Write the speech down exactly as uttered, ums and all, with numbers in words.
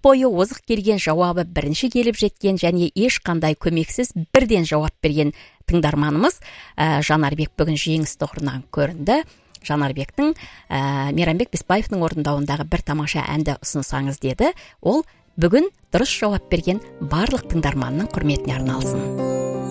бойы озық келген жауабы бірінші келіп жеткен және ешқандай көмексіз бірден жауап берген тыңдарманымыз ә, Жанарбек бүгін жеңіс тұғырынан көрінді. Жанарбектің ә, Мейрамбек Беспаевтың орындауындағы бір тамаша әнді ұсынсаңыз деді. Ол бүгін дұрыс жауап берген барлық тыңдарманның құрметіне арналсын.